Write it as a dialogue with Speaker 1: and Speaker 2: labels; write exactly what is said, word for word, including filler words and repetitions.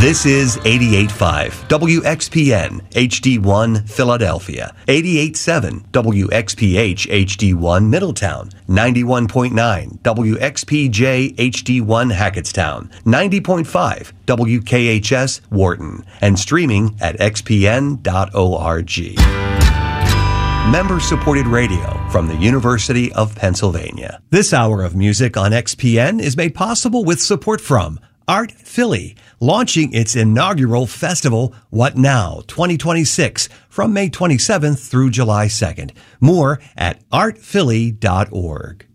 Speaker 1: This is eighty-eight point five W X P N H D one Philadelphia, eighty-eight point seven W X P H H D one Middletown, ninety-one point nine W X P J H D one Hackettstown, ninety point five W K H S Wharton, and streaming at x p n dot org. Member-supported radio from the University of Pennsylvania. This hour of music on X P N is made possible with support from Art Philly, launching its inaugural festival, What Now twenty twenty-six, from May twenty-seventh through July second. More at art philly dot org.